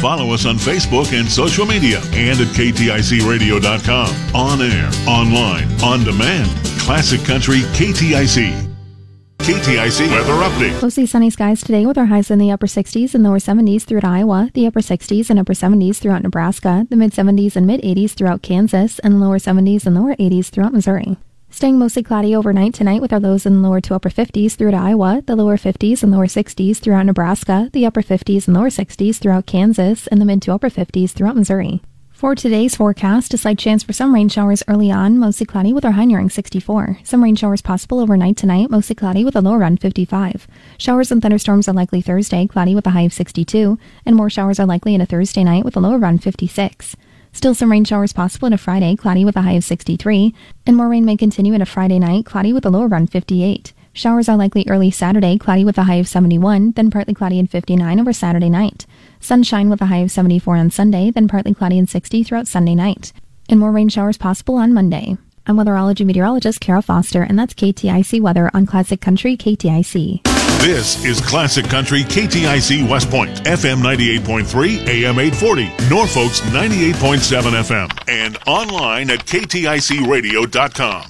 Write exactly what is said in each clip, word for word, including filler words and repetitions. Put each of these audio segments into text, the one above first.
follow us on Facebook and social media and at K T I C radio dot com. On air, online, on demand. Classic Country K T I C. K T I C weather update. Mostly sunny skies today with our highs in the upper sixties and lower seventies throughout Iowa, the upper sixties and upper seventies throughout Nebraska, the mid seventies and mid eighties throughout Kansas, and lower seventies and lower eighties throughout Missouri. Staying mostly cloudy overnight tonight with our lows in the lower to upper fifties throughout Iowa, the lower fifties and lower sixties throughout Nebraska, the upper fifties and lower sixties throughout Kansas, and the mid to upper fifties throughout Missouri. For today's forecast, a slight chance for some rain showers early on, mostly cloudy with our high nearing sixty-four. Some rain showers possible overnight tonight, mostly cloudy with a low around fifty-five. Showers and thunderstorms are likely Thursday, cloudy with a high of sixty-two, and more showers are likely in a Thursday night with a low around fifty-six. Still some rain showers possible in a Friday, cloudy with a high of sixty-three, and more rain may continue in a Friday night, cloudy with a low around fifty-eight. Showers are likely early Saturday, cloudy with a high of seventy-one, then partly cloudy and fifty-nine over Saturday night. Sunshine with a high of seventy-four on Sunday, then partly cloudy and sixty throughout Sunday night. And more rain showers possible on Monday. I'm weatherology meteorologist Carol Foster, and that's K T I C weather on Classic Country K T I C. This is Classic Country K T I C West Point, F M ninety-eight point three, A M eight forty, Norfolk's ninety-eight point seven F M, and online at K T I C radio dot com.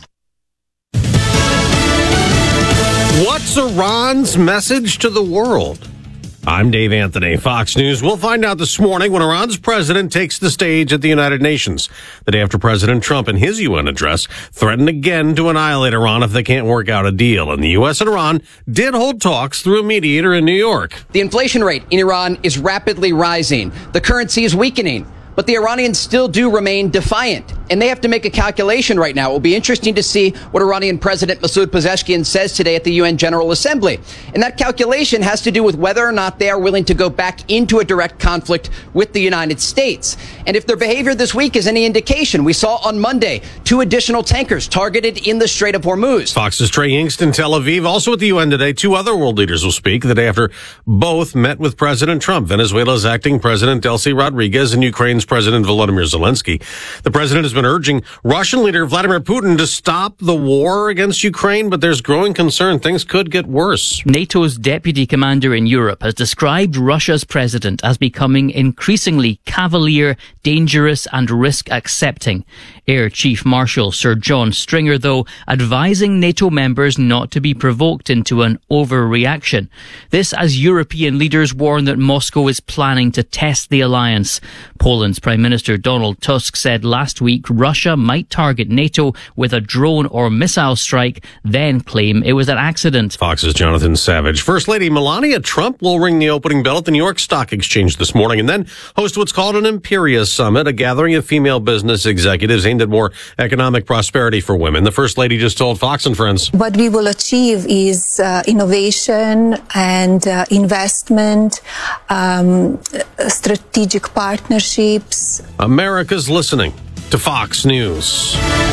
What's Iran's message to the world? I'm Dave Anthony, Fox News. We'll find out this morning when Iran's president takes the stage at the United Nations, the day after President Trump, in his U N address, threatened again to annihilate Iran if they can't work out a deal. And the U S and Iran did hold talks through a mediator in New York. The inflation rate in Iran is rapidly rising. The currency is weakening. But the Iranians still do remain defiant, and they have to make a calculation right now. It will be interesting to see what Iranian President Masoud Pezeshkian says today at the U N General Assembly. And that calculation has to do with whether or not they are willing to go back into a direct conflict with the United States. And if their behavior this week is any indication, we saw on Monday two additional tankers targeted in the Strait of Hormuz. Fox's Trey Yingst in Tel Aviv. Also at the U N today, two other world leaders will speak the day after both met with President Trump, Venezuela's acting President Delcy Rodriguez and Ukraine's President Volodymyr Zelensky. The president has been urging Russian leader Vladimir Putin to stop the war against Ukraine, but there's growing concern things could get worse. NATO's deputy commander in Europe has described Russia's president as becoming increasingly cavalier, dangerous and risk-accepting. Air Chief Marshal Sir John Stringer, though, advising NATO members not to be provoked into an overreaction. This as European leaders warn that Moscow is planning to test the alliance. Poland's Prime Minister Donald Tusk said last week Russia might target NATO with a drone or missile strike, then claim it was an accident. Fox's Jonathan Savage. First Lady Melania Trump will ring the opening bell at the New York Stock Exchange this morning and then host what's called an Imperia Summit, a gathering of female business executives aimed at more economic prosperity for women. The First Lady just told Fox and Friends. What we will achieve is uh, innovation and uh, investment, um, strategic partnerships. America's listening to Fox News.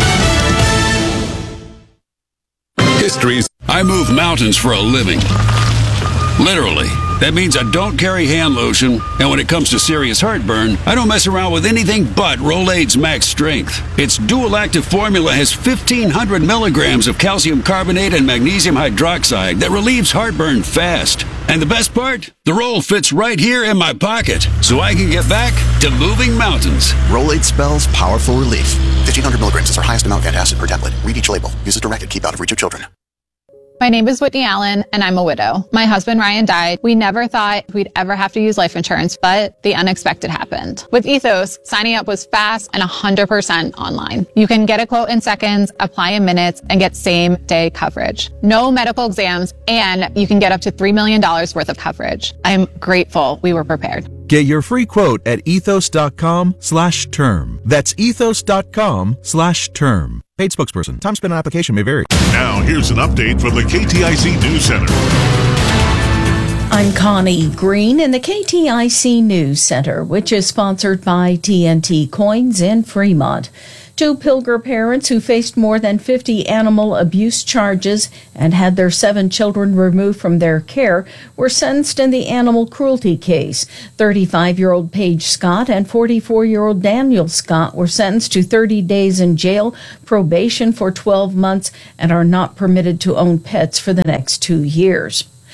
Histories. I move mountains for a living. Literally. That means I don't carry hand lotion, and when it comes to serious heartburn, I don't mess around with anything but Rolaids Max Strength. Its dual-active formula has fifteen hundred milligrams of calcium carbonate and magnesium hydroxide that relieves heartburn fast. And the best part? The roll fits right here in my pocket, so I can get back to moving mountains. Rolaids spells powerful relief. fifteen hundred milligrams is our highest amount of antacid per tablet. Read each label. Use as directed. Keep out of reach of children. My name is Whitney Allen, and I'm a widow. My husband, Ryan, died. We never thought we'd ever have to use life insurance, but the unexpected happened. With Ethos, signing up was fast and one hundred percent online. You can get a quote in seconds, apply in minutes, and get same-day coverage. No medical exams, and you can get up to three million dollars worth of coverage. I'm grateful we were prepared. Get your free quote at ethos.com slash term. That's ethos.com slash term. Paid spokesperson. Time spent on application may vary. Now, here's an update from the K T I C News Center. I'm Connie Green in the K T I C News Center, which is sponsored by T N T Coins in Fremont. Two Pilger parents who faced more than fifty animal abuse charges and had their seven children removed from their care were sentenced in the animal cruelty case. thirty-five-year-old Paige Scott and forty-four-year-old Daniel Scott were sentenced to thirty days in jail, probation for twelve months, and are not permitted to own pets for the next two years.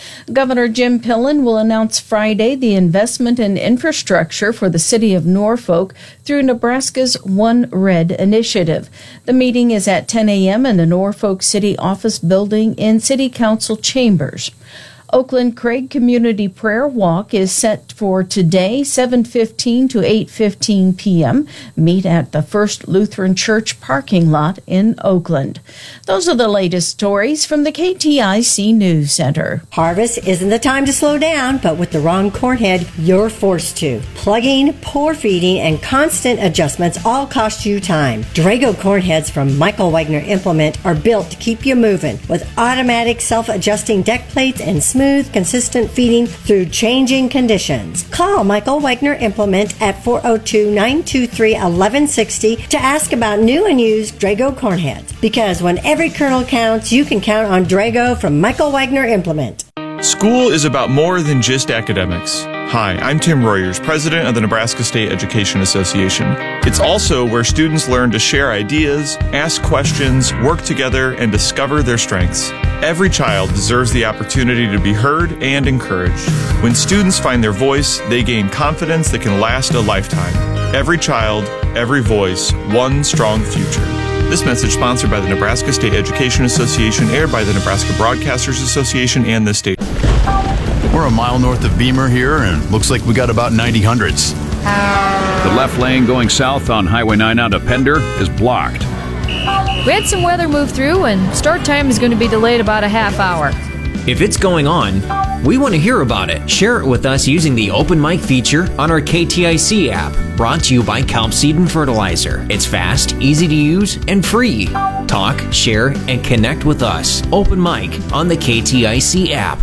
Governor Jim Pillen will announce Friday the investment in infrastructure for the city of Norfolk through Nebraska's One Red initiative. The meeting is at ten a.m. in the Norfolk City Office Building in City Council chambers. Oakland Craig Community Prayer Walk is set for today, seven fifteen to eight fifteen p.m. Meet at the First Lutheran Church parking lot in Oakland. Those are the latest stories from the K T I C News Center. Harvest isn't the time to slow down, but with the wrong corn head, you're forced to. Plugging, poor feeding, and constant adjustments all cost you time. Drago corn heads from Michael Wagner Implement are built to keep you moving with automatic self-adjusting deck plates and smooth, consistent feeding through changing conditions. Call Michael Wagner Implement at four oh two, nine two three, one one six oh to ask about new and used Drago corn heads. Because when every kernel counts, you can count on Drago from Michael Wagner Implement. School is about more than just academics. Hi, I'm Tim Royers, president of the Nebraska State Education Association. It's also where students learn to share ideas, ask questions, work together, and discover their strengths. Every child deserves the opportunity to be heard and encouraged. When students find their voice, they gain confidence that can last a lifetime. Every child, every voice, one strong future. This message sponsored by the Nebraska State Education Association, aired by the Nebraska Broadcasters Association and this state. We're a mile north of Beamer here, and looks like we got about ninety hundreds. The left lane going south on Highway nine out of Pender is blocked. We had some weather move through, and start time is going to be delayed about a half hour. If it's going on, we want to hear about it. Share it with us using the Open Mic feature on our K T I C app, brought to you by Kelp Seed and Fertilizer. It's fast, easy to use, and free. Talk, share, and connect with us. Open Mic on the K T I C app.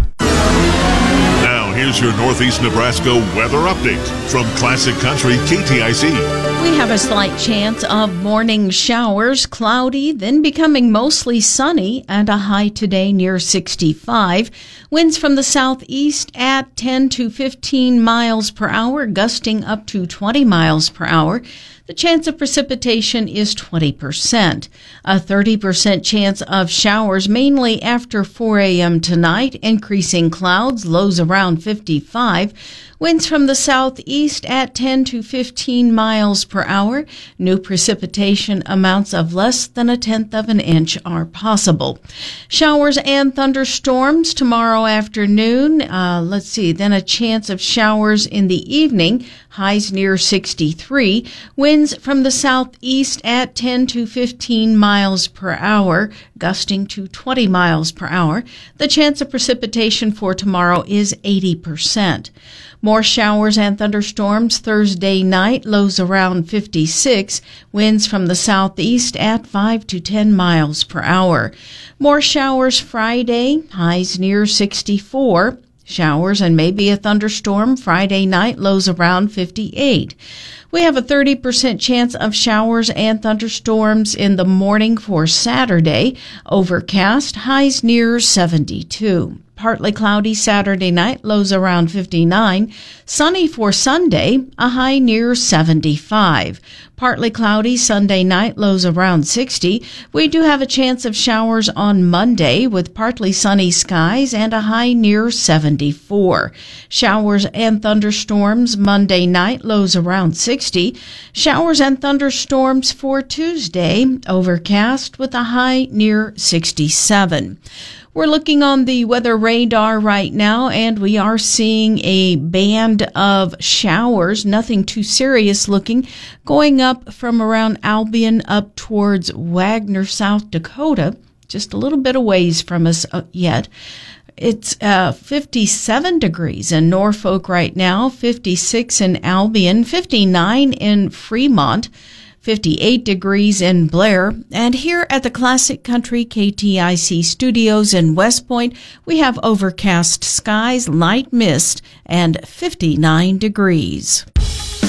Now, here's your Northeast Nebraska weather update from Classic Country K T I C. We have a slight chance of morning showers, cloudy, then becoming mostly sunny, and a high today near sixty-five. Winds from the southeast at ten to fifteen miles per hour, gusting up to twenty miles per hour. The chance of precipitation is twenty percent. A thirty percent chance of showers mainly after four a.m. tonight, increasing clouds, lows around fifty-five. Winds from the southeast at ten to fifteen miles per hour. New precipitation amounts of less than a tenth of an inch are possible. Showers and thunderstorms tomorrow afternoon. Uh, let's see, then a chance of showers in the evening. Highs near sixty-three. Winds from the southeast at ten to fifteen miles per hour, gusting to twenty miles per hour. The chance of precipitation for tomorrow is eighty percent. More showers and thunderstorms Thursday night, lows around fifty-six. Winds from the southeast at five to ten miles per hour. More showers Friday, highs near sixty-four. Showers and maybe a thunderstorm Friday night, lows around fifty-eight. We have a thirty percent chance of showers and thunderstorms in the morning for Saturday. Overcast, highs near seventy-two. Partly cloudy Saturday night, lows around fifty-nine. Sunny for Sunday, a high near seventy-five. Partly cloudy Sunday night, lows around sixty. We do have a chance of showers on Monday with partly sunny skies and a high near seventy-four. Showers and thunderstorms Monday night, lows around sixty. Showers and thunderstorms for Tuesday, overcast with a high near sixty-seven. We're looking on the weather radar right now, and we are seeing a band of showers, nothing too serious looking, going up from around Albion up towards Wagner, South Dakota, just a little bit a ways from us yet. It's uh, fifty-seven degrees in Norfolk right now, fifty-six in Albion, fifty-nine in Fremont, fifty-eight degrees in Blair, and here at the Classic Country K T I C studios in West Point, we have overcast skies, light mist, and fifty-nine degrees.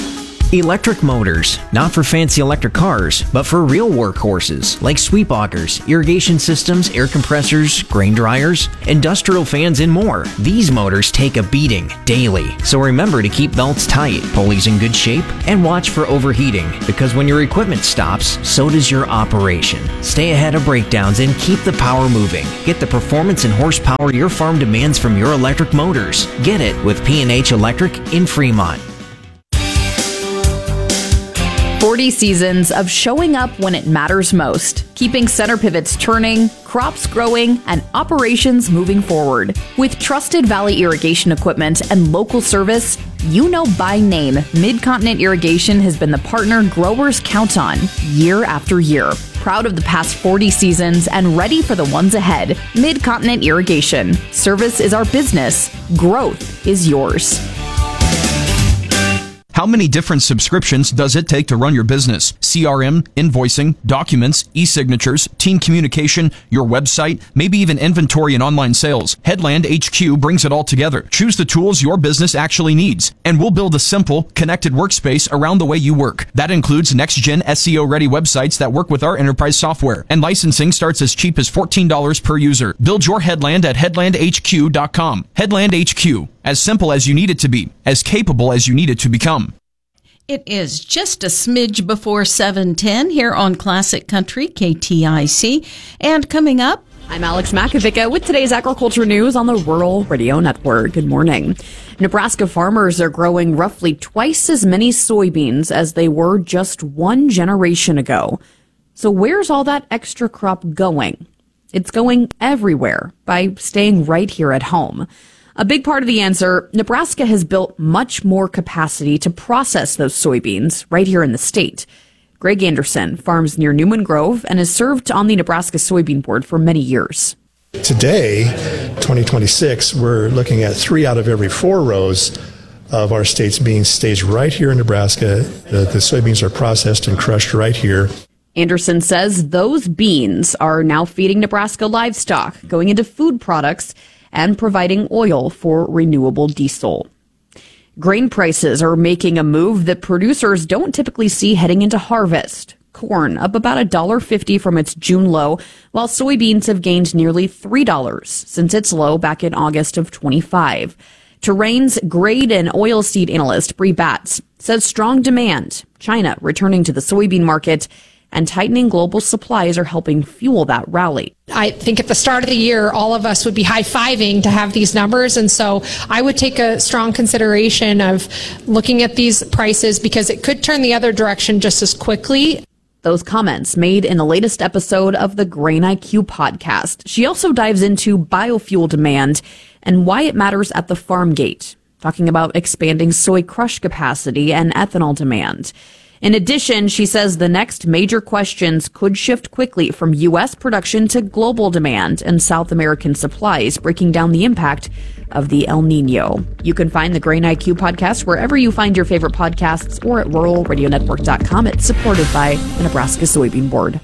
Electric motors, not for fancy electric cars, but for real workhorses like sweep augers, irrigation systems, air compressors, grain dryers, industrial fans, and more. These motors take a beating daily, so remember to keep belts tight, pulleys in good shape, and watch for overheating, because when your equipment stops, so does your operation. Stay ahead of breakdowns and keep the power moving. Get the performance and horsepower your farm demands from your electric motors. Get it with P and H Electric in Fremont. forty seasons of showing up when it matters most, keeping center pivots turning, crops growing, and operations moving forward. With trusted Valley irrigation equipment and local service, you know by name, Mid-Continent Irrigation has been the partner growers count on year after year. Proud of the past forty seasons and ready for the ones ahead. Mid-Continent Irrigation. Service is our business. Growth is yours. How many different subscriptions does it take to run your business? C R M, invoicing, documents, e-signatures, team communication, your website, maybe even inventory and online sales. Headland H Q brings it all together. Choose the tools your business actually needs, and we'll build a simple, connected workspace around the way you work. That includes next-gen S E O-ready websites that work with our enterprise software, and licensing starts as cheap as fourteen dollars per user. Build your Headland at headland h q dot com. Headland H Q. As simple as you need it to be, as capable as you need it to become. It is just a smidge before seven ten here on Classic Country, K T I C. And coming up, I'm Alex Makovica with today's agriculture news on the Rural Radio Network. Good morning. Nebraska farmers are growing roughly twice as many soybeans as they were just one generation ago. So where's all that extra crop going? It's going everywhere by staying right here at home. A big part of the answer, Nebraska has built much more capacity to process those soybeans right here in the state. Greg Anderson farms near Newman Grove and has served on the Nebraska Soybean Board for many years. Today, twenty twenty-six, we're looking at three out of every four rows of our state's beans stays right here in Nebraska. The, the soybeans are processed and crushed right here. Anderson says those beans are now feeding Nebraska livestock, going into food products, and providing oil for renewable diesel. Grain prices are making a move that producers don't typically see heading into harvest. Corn up about one dollar fifty from its June low, while soybeans have gained nearly three dollars since its low back in August of twenty-five. Terrain's grade and oilseed analyst Bree Batts says strong demand, China returning to the soybean market, and tightening global supplies are helping fuel that rally. I think at the start of the year, all of us would be high-fiving to have these numbers. And so I would take a strong consideration of looking at these prices because it could turn the other direction just as quickly. Those comments made in the latest episode of the Grain I Q podcast. She also dives into biofuel demand and why it matters at the farm gate, talking about expanding soy crush capacity and ethanol demand. In addition, she says the next major questions could shift quickly from U S production to global demand and South American supplies, breaking down the impact of the El Nino. You can find the Grain I Q podcast wherever you find your favorite podcasts or at rural radio network dot com. It's supported by the Nebraska Soybean Board.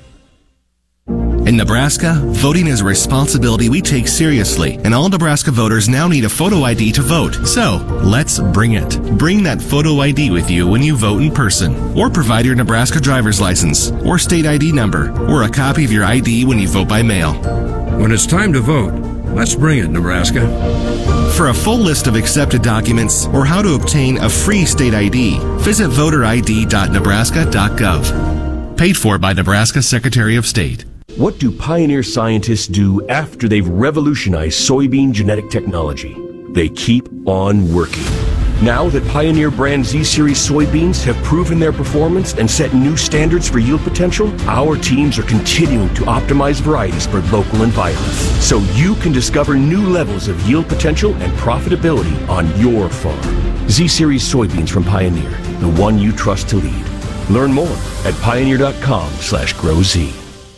In Nebraska, voting is a responsibility we take seriously, and all Nebraska voters now need a photo I D to vote. So, let's bring it. Bring that photo I D with you when you vote in person, or provide your Nebraska driver's license, or state I D number, or a copy of your I D when you vote by mail. When it's time to vote, let's bring it, Nebraska. For a full list of accepted documents or how to obtain a free state I D, visit voter I D dot nebraska dot gov. Paid for by Nebraska Secretary of State. What do Pioneer scientists do after they've revolutionized soybean genetic technology? They keep on working. Now that Pioneer brand Z-Series soybeans have proven their performance and set new standards for yield potential, our teams are continuing to optimize varieties for local environments, so you can discover new levels of yield potential and profitability on your farm. Z-Series soybeans from Pioneer, the one you trust to lead. Learn more at pioneer dot com slash grow Z.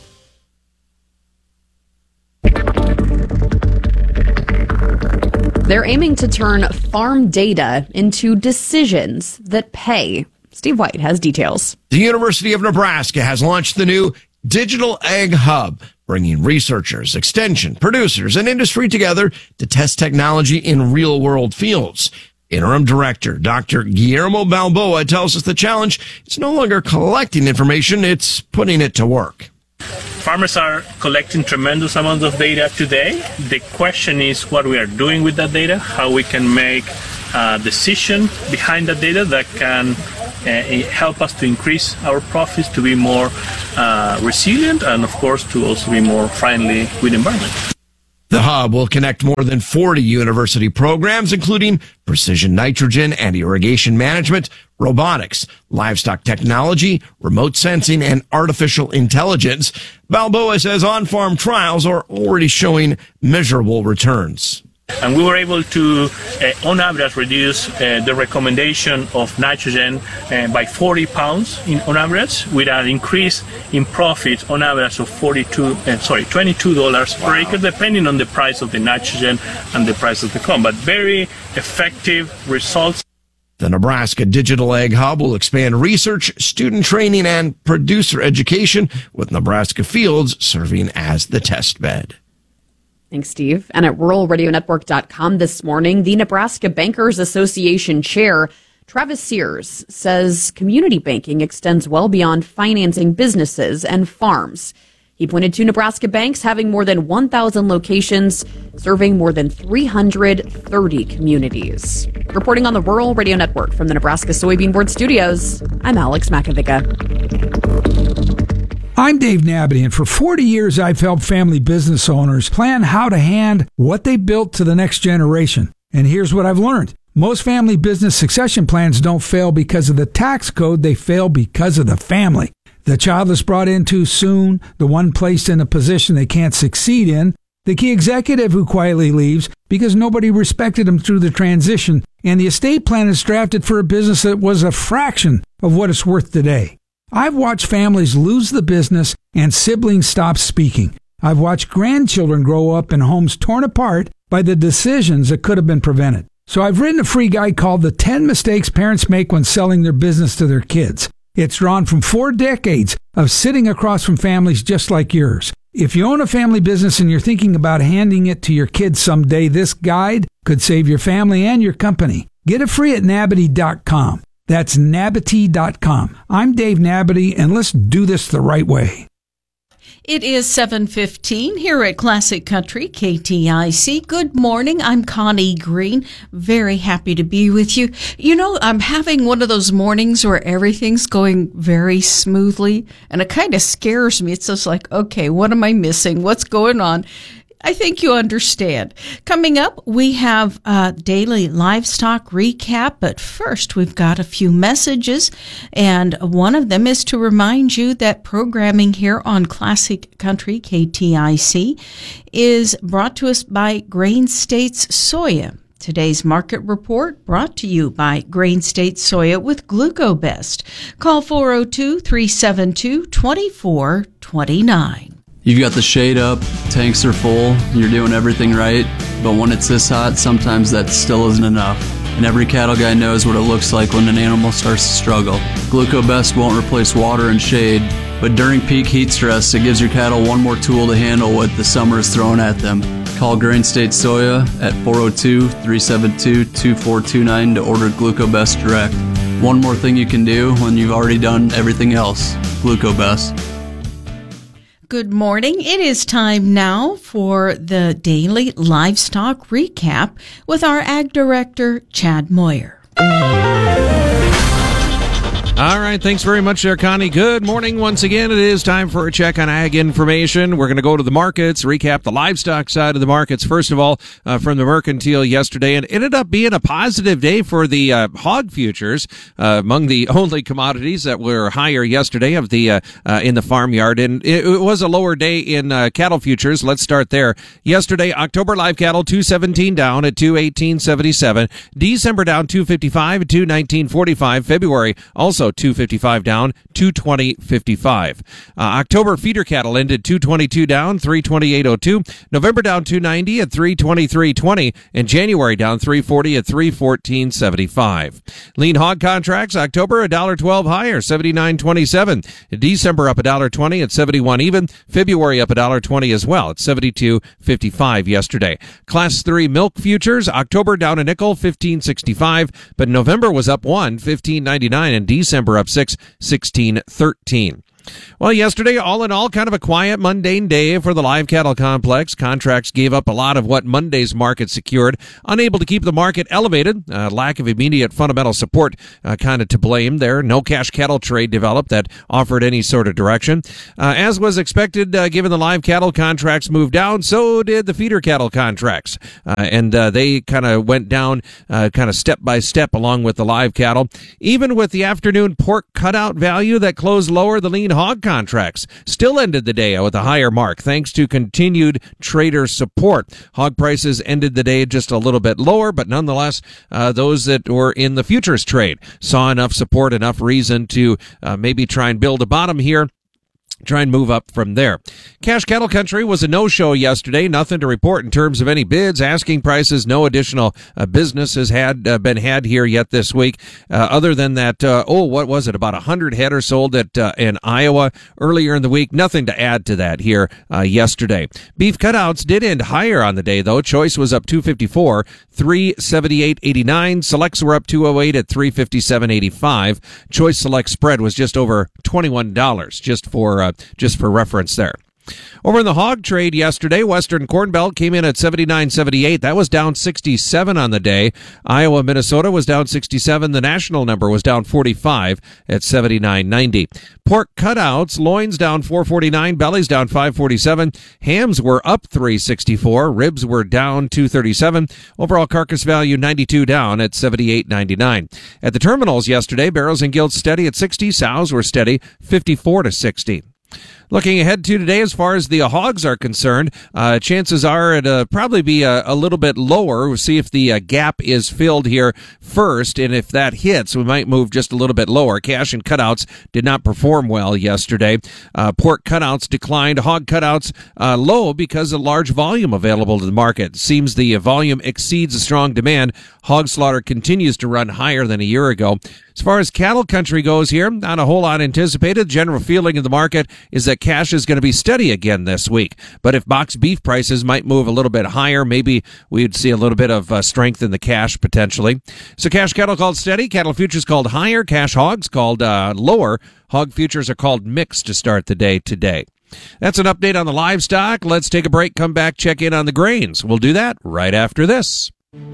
They're aiming to turn farm data into decisions that pay. Steve White has details. The University of Nebraska has launched the new Digital Ag Hub, bringing researchers, extension, producers, and industry together to test technology in real-world fields. Interim Director Doctor Guillermo Balboa tells us the challenge is no longer collecting information, it's putting it to work. Farmers are collecting tremendous amounts of data today. The question is what we are doing with that data, how we can make a decision behind that data that can uh, help us to increase our profits, to be more uh, resilient, and of course to also be more friendly with the environment. The hub will connect more than forty university programs, including precision nitrogen and irrigation management, robotics, livestock technology, remote sensing, and artificial intelligence. Balboa says on-farm trials are already showing measurable returns. And we were able to, uh, on average, reduce uh, the recommendation of nitrogen uh, by forty pounds in, on average, with an increase in profit on average of forty-two, uh, sorry, twenty-two dollars per acre, depending on the price of the nitrogen and the price of the corn. But very effective results. The Nebraska Digital Ag Hub will expand research, student training, and producer education, with Nebraska Fields serving as the test bed. Thanks, Steve. And at rural radio network dot com this morning, the Nebraska Bankers Association chair, Travis Sears, says community banking extends well beyond financing businesses and farms. He pointed to Nebraska banks having more than one thousand locations, serving more than three hundred thirty communities. Reporting on the Rural Radio Network from the Nebraska Soybean Board Studios, I'm Alex Makovica. I'm Dave Nabity, and for forty years I've helped family business owners plan how to hand what they built to the next generation. And here's what I've learned. Most family business succession plans don't fail because of the tax code, they fail because of the family. The child is brought in too soon, the one placed in a position they can't succeed in, the key executive who quietly leaves because nobody respected him through the transition, and the estate plan is drafted for a business that was a fraction of what it's worth today. I've watched families lose the business and siblings stop speaking. I've watched grandchildren grow up in homes torn apart by the decisions that could have been prevented. So I've written a free guide called The ten Mistakes Parents Make When Selling Their Business to Their Kids. It's drawn from four decades of sitting across from families just like yours. If you own a family business and you're thinking about handing it to your kids someday, this guide could save your family and your company. Get it free at nabity dot com. That's nabity dot com. I'm Dave Nabity, and let's do this the right way. It is seven fifteen here at Classic Country, K T I C. Good morning. I'm Connie Green. Very happy to be with you. You know, I'm having one of those mornings where everything's going very smoothly, and it kind of scares me. It's just like, okay, what am I missing? What's going on? I think you understand. Coming up, we have a daily livestock recap, but first we've got a few messages, and one of them is to remind you that programming here on Classic Country K T I C is brought to us by Grain States Soya. Today's market report brought to you by Grain State Soya with GlucoBest. Call four oh two, three seven two, two four two nine. You've got the shade up, tanks are full, you're doing everything right, but when it's this hot, sometimes that still isn't enough. And every cattle guy knows what it looks like when an animal starts to struggle. GlucoBest won't replace water and shade, but during peak heat stress, it gives your cattle one more tool to handle what the summer is throwing at them. Call Grain State Soya at four oh two, three seven two, two four two nine to order GlucoBest direct. One more thing you can do when you've already done everything else. GlucoBest. Good morning. It is time now for the daily livestock recap with our Ag Director, Chad Moyer. All right, thanks very much there, Connie. Good morning once again. It is time for a check on ag information. We're going to go to the markets, recap the livestock side of the markets. First of all, uh, from the Mercantile yesterday, and it ended up being a positive day for the uh, hog futures, uh, among the only commodities that were higher yesterday of the uh, uh, in the farmyard. And it, it was a lower day in uh, cattle futures. Let's start there. Yesterday, October live cattle two seventeen down at two eighteen seventy-seven. December down two fifty-five at two nineteen forty-five. February also also two fifty-five down, two twenty fifty-five. Uh, October feeder cattle ended two twenty-two down, three twenty-eight oh two. November down two ninety at three twenty-three twenty, and January down three forty at three fourteen seventy-five. Lean hog contracts, October one dollar twelve higher, seventy-nine twenty-seven. December up one dollar twenty at seventy-one even. February up one dollar twenty as well at seventy-two fifty-five yesterday. Class three milk futures, October down a nickel, fifteen sixty-five, but November was up one, fifteen ninety-nine, and December up six, sixteen thirteen. Well, yesterday, all in all, kind of a quiet, mundane day for the live cattle complex. Contracts gave up a lot of what Monday's market secured, unable to keep the market elevated. Uh, lack of immediate fundamental support uh, kind of to blame there. No cash cattle trade developed that offered any sort of direction. Uh, as was expected, uh, given the live cattle contracts moved down, so did the feeder cattle contracts. Uh, and uh, they kind of went down uh, kind of step by step along with the live cattle. Even with the afternoon pork cutout value that closed lower, the lean hog contracts still ended the day with a higher mark thanks to continued trader support. Hog prices ended the day just a little bit lower, but nonetheless, uh, those that were in the futures trade saw enough support, enough reason to uh, maybe try and build a bottom here. Try and move up from there. Cash cattle country was a no-show yesterday. Nothing to report in terms of any bids, asking prices. No additional uh, business has had uh, been had here yet this week. Uh, other than that, uh, oh, what was it? About a hundred header sold at uh, in Iowa earlier in the week. Nothing to add to that here uh, yesterday. Beef cutouts did end higher on the day though. Choice was up two fifty-four, three seventy-eight eighty-nine. Selects were up two oh eight at three fifty-seven eighty-five. Choice select spread was just over twenty-one dollars, just for uh, just for reference there. Over in the hog trade yesterday, Western Corn Belt came in at seventy-nine seventy-eight. That was down sixty-seven on the day. Iowa, Minnesota was down sixty-seven. The national number was down forty-five at seventy-nine ninety. Pork cutouts, loins down four forty-nine, bellies down five forty-seven. Hams were up three sixty-four. Ribs were down two thirty-seven. Overall carcass value ninety-two down at seventy-eight ninety-nine. At the terminals yesterday, barrels and gilts steady at sixty. Sows were steady fifty-four to sixty. Looking ahead to today, as far as the hogs are concerned, uh, chances are it'll uh, probably be a, a little bit lower. We'll see if the uh, gap is filled here first, and if that hits, we might move just a little bit lower. Cash and cutouts did not perform well yesterday. Uh, pork cutouts declined. Hog cutouts uh, low because of large volume available to the market. Seems the volume exceeds the strong demand. Hog slaughter continues to run higher than a year ago. As far as cattle country goes here, not a whole lot anticipated. General feeling in the market is that cash is going to be steady again this week. But if box beef prices might move a little bit higher, maybe we'd see a little bit of uh, strength in the cash potentially. So cash cattle called steady, cattle futures called higher, cash hogs called uh, lower. Hog futures are called mixed to start the day today. That's an update on the livestock. Let's take a break, come back, check in on the grains. We'll do that right after this.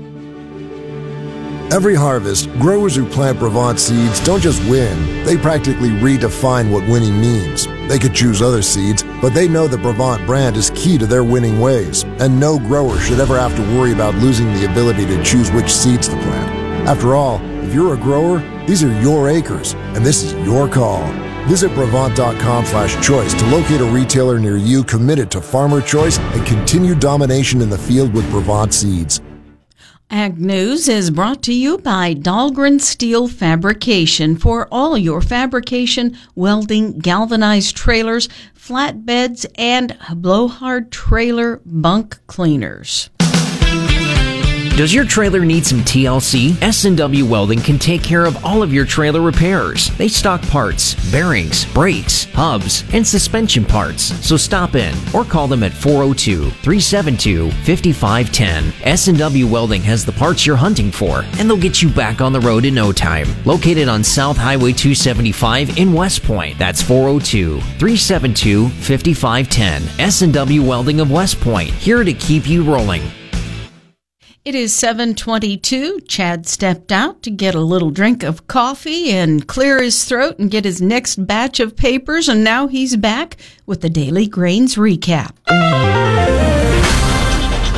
Every harvest, growers who plant Brevant seeds don't just win, they practically redefine what winning means. They could choose other seeds, but they know the Brevant brand is key to their winning ways, and no grower should ever have to worry about losing the ability to choose which seeds to plant. After all, if you're a grower, these are your acres, and this is your call. Visit Brevant.com slash choice to locate a retailer near you committed to farmer choice and continued domination in the field with Brevant seeds. Ag News is brought to you by Dahlgren Steel Fabrication for all your fabrication, welding, galvanized trailers, flatbeds, and blowhard trailer bunk cleaners. Does your trailer need some T L C? S and W Welding can take care of all of your trailer repairs. They stock parts, bearings, brakes, hubs, and suspension parts. So stop in or call them at four oh two, three seven two, five five one zero. S and W Welding has the parts you're hunting for, and they'll get you back on the road in no time. Located on South Highway two seventy-five in West Point. That's four oh two, three seven two, five five one zero. S and W Welding of West Point, here to keep you rolling. It is seven twenty-two. Chad stepped out to get a little drink of coffee and clear his throat and get his next batch of papers, and now he's back with the Daily Grains Recap.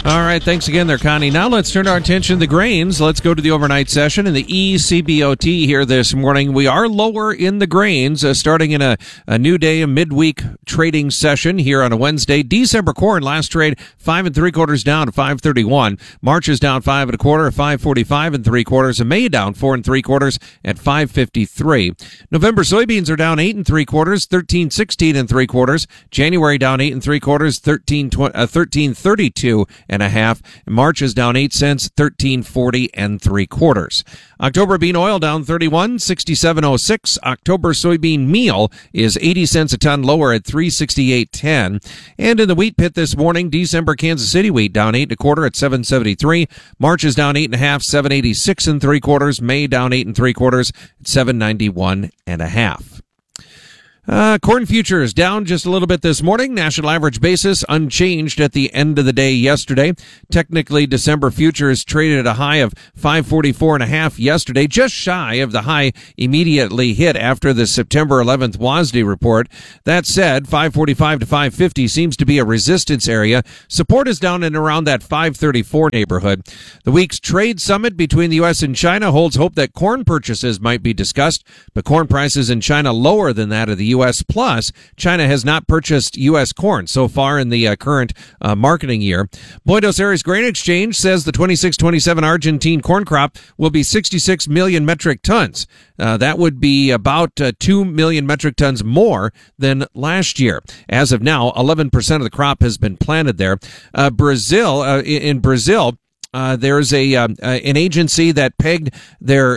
All right, thanks again there, Connie. Now let's turn our attention to the grains. Let's go to the overnight session in the E C B O T here this morning. We are lower in the grains, uh, starting in a, a new day, a midweek trading session here on a Wednesday. December corn last trade five and three quarters down at five thirty-one. March is down five and a quarter at five forty-five and three quarters. And May down four and three quarters at five fifty-three. November soybeans are down eight and three quarters, thirteen sixteen and three quarters. January down eight and three quarters, thirteen thirty-two and a half. March is down eight cents, thirteen forty and three quarters. October bean oil down thirty-one, sixty-seven oh six. October soybean meal is eighty cents a ton lower at three sixty-eight ten. And in the wheat pit this morning, December Kansas City wheat down eight and a quarter at seven seventy-three. March is down eight and a half, seven eighty-six and three quarters. May down eight and three quarters at seven ninety-one and a half. Uh, corn futures down just a little bit this morning. National average basis unchanged at the end of the day yesterday. Technically, December futures traded at a high of five forty-four and a half yesterday, just shy of the high immediately hit after the September eleventh W A S D report. That said, five forty-five to five fifty seems to be a resistance area. Support is down in around that five thirty-four neighborhood. The week's trade summit between the U S and China holds hope that corn purchases might be discussed, but corn prices in China lower than that of the U S. U S Plus, China has not purchased U S corn so far in the uh, current uh, marketing year. Buenos Aires Grain Exchange says the twenty-six twenty-seven Argentine corn crop will be sixty-six million metric tons. Uh, that would be about uh, two million metric tons more than last year. As of now, eleven percent of the crop has been planted there. Uh, Brazil, uh, in Brazil, Uh, there's a uh, uh, an agency that pegged their